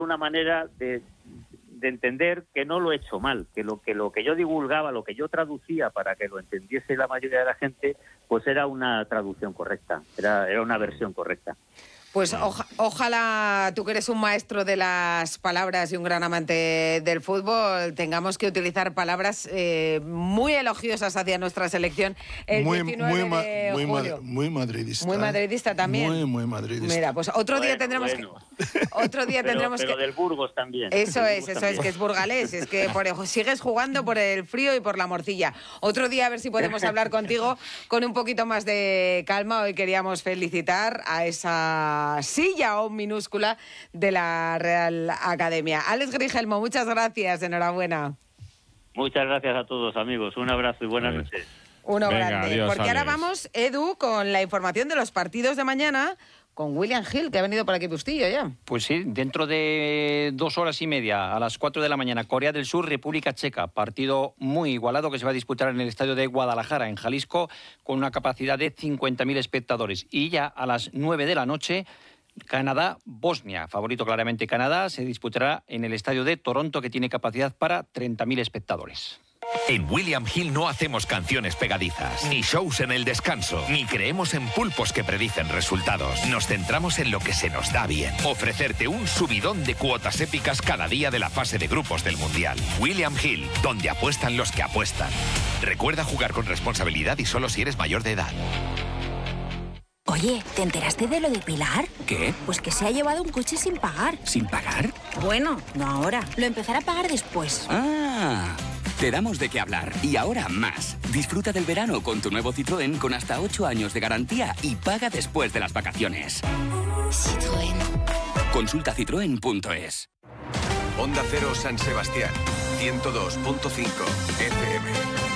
una manera de entender que no lo he hecho mal, que lo que yo divulgaba, lo que yo traducía para que lo entendiese la mayoría de la gente, pues era una traducción correcta, era una versión correcta. Pues ojalá, tú que eres un maestro de las palabras y un gran amante del fútbol, tengamos que utilizar palabras muy elogiosas hacia nuestra selección el 19 de julio. Muy madridista. Muy madridista también. Muy madridista. Mira, pues otro día tendremos que... Pero del Burgos también. Eso es, que es burgalés, es que sigues jugando por el frío y por la morcilla. Otro día a ver si podemos hablar contigo con un poquito más de calma. Hoy queríamos felicitar a esa silla aún minúscula de la Real Academia. Alex Grigelmo, muchas gracias, enhorabuena. Muchas gracias a todos, amigos. Un abrazo y buenas noches. Uno grande. Adiós, porque Alex. ahora vamos, Edu, con la información de los partidos de mañana con William Hill, que ha venido por aquí Bustillo ya. Pues sí, dentro de 2 horas y media, a las 4 de la mañana, Corea del Sur, República Checa. Partido muy igualado que se va a disputar en el estadio de Guadalajara, en Jalisco, con una capacidad de 50.000 espectadores. Y ya a las 9 de la noche, Canadá-Bosnia. Favorito claramente Canadá, se disputará en el estadio de Toronto, que tiene capacidad para 30.000 espectadores. En William Hill no hacemos canciones pegadizas, ni shows en el descanso, ni creemos en pulpos que predicen resultados. Nos centramos en lo que se nos da bien. Ofrecerte un subidón de cuotas épicas cada día de la fase de grupos del Mundial. William Hill, donde apuestan los que apuestan. Recuerda jugar con responsabilidad y solo si eres mayor de edad. Oye, ¿te enteraste de lo de Pilar? ¿Qué? Pues que se ha llevado un coche sin pagar. ¿Sin pagar? Bueno, no ahora. Lo empezará a pagar después. ¡Ah! Te damos de qué hablar. Y ahora más. Disfruta del verano con tu nuevo Citroën con hasta 8 años de garantía y paga después de las vacaciones. Citroën. Consulta citroen.es. Onda Cero San Sebastián, 102.5 FM.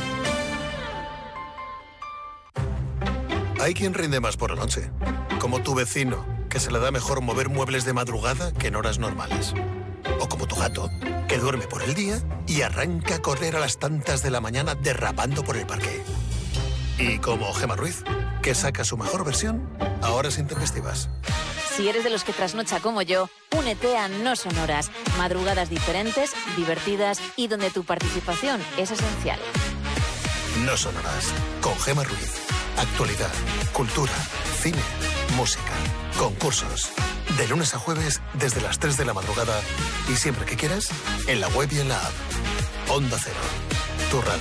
Hay quien rinde más por la noche, como tu vecino, que se le da mejor mover muebles de madrugada que en horas normales. O como tu gato, que duerme por el día y arranca a correr a las tantas de la mañana derrapando por el parque. Y como Gemma Ruiz, que saca su mejor versión a horas intempestivas. Si eres de los que trasnocha como yo, únete a No Sonoras. Madrugadas diferentes, divertidas y donde tu participación es esencial. No Sonoras, con Gemma Ruiz. Actualidad, cultura, cine, música, concursos. De lunes a jueves desde las 3 de la madrugada y siempre que quieras, en la web y en la app. Onda Cero, tu radio.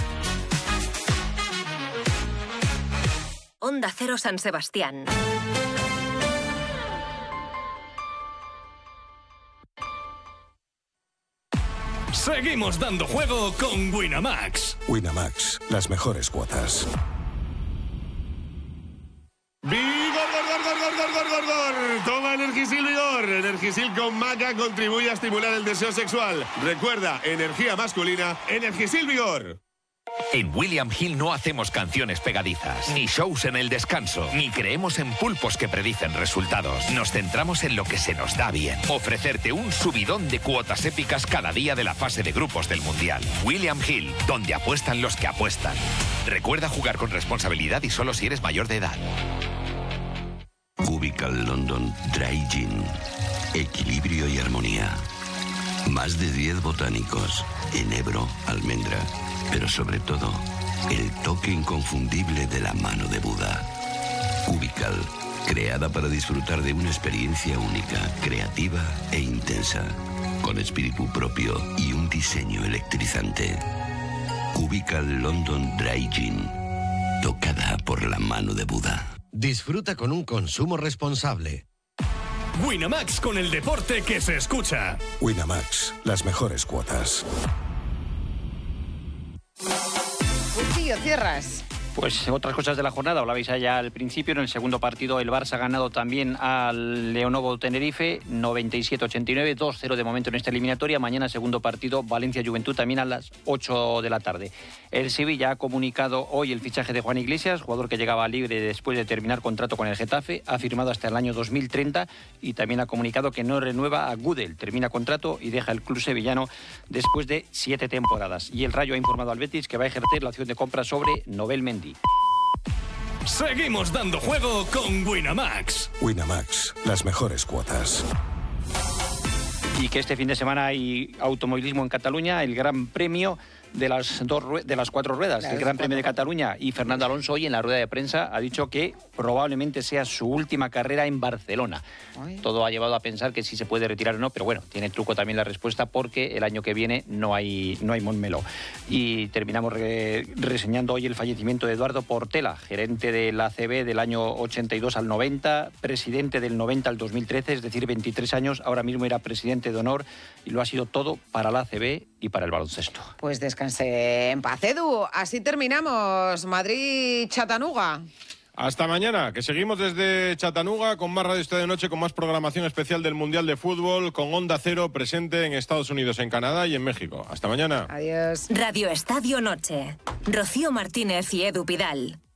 Onda Cero San Sebastián. Seguimos dando juego con Winamax. Winamax, las mejores cuotas. ¡Vigor! Toma Energisil Vigor. Energisil con maca contribuye a estimular el deseo sexual. Recuerda, energía masculina, Energisil Vigor. En William Hill no hacemos canciones pegadizas, ni shows en el descanso, ni creemos en pulpos que predicen resultados. Nos centramos en lo que se nos da bien. Ofrecerte un subidón de cuotas épicas cada día de la fase de grupos del Mundial. William Hill, donde apuestan los que apuestan. Recuerda jugar con responsabilidad y solo si eres mayor de edad. Cubical London Dry Gin. Equilibrio y armonía. Más de 10 botánicos. Enebro, almendra. Pero sobre todo, el toque inconfundible de la mano de Buda. Cubical, creada para disfrutar de una experiencia única, creativa e intensa, con espíritu propio y un diseño electrizante. Cubical London Dry Gin, tocada por la mano de Buda. Disfruta con un consumo responsable. Winamax, con el deporte que se escucha. Winamax, las mejores cuotas. Bustillo, cierras. Pues otras cosas de la jornada, hablabais allá al principio. En el segundo partido el Barça ha ganado también al Leonovo Tenerife, 97-89, 2-0 de momento en esta eliminatoria. Mañana segundo partido, Valencia-Juventud, también a las 8 de la tarde. El Sevilla ha comunicado hoy el fichaje de Juan Iglesias, jugador que llegaba libre después de terminar contrato con el Getafe, ha firmado hasta el año 2030 y también ha comunicado que no renueva a Gudel, termina contrato y deja el club sevillano después de 7 temporadas. Y el Rayo ha informado al Betis que va a ejercer la opción de compra sobre Nobel Mendy. Seguimos dando juego con Winamax. Winamax, las mejores cuotas. Y que este fin de semana hay automovilismo en Cataluña, el Gran Premio de las 4 ruedas, el Gran Premio de Cataluña. Y Fernando Alonso hoy en la rueda de prensa ha dicho que probablemente sea su última carrera en Barcelona. Todo ha llevado a pensar que sí se puede retirar o no, pero bueno, tiene truco también la respuesta porque el año que viene no hay Montmeló. Y terminamos reseñando hoy el fallecimiento de Eduardo Portela, gerente de la ACB del año 82 al 90, presidente del 90 al 2013, es decir, 23 años. Ahora mismo era presidente de honor y lo ha sido todo para la ACB y para el baloncesto. Pues descanse en paz, Edu. Así terminamos. Madrid-Chattanooga. Hasta mañana, que seguimos desde Chattanooga con más Radio Estadio Noche, con más programación especial del Mundial de Fútbol, con Onda Cero presente en Estados Unidos, en Canadá y en México. Hasta mañana. Adiós. Radio Estadio Noche. Rocío Martínez y Edu Pidal.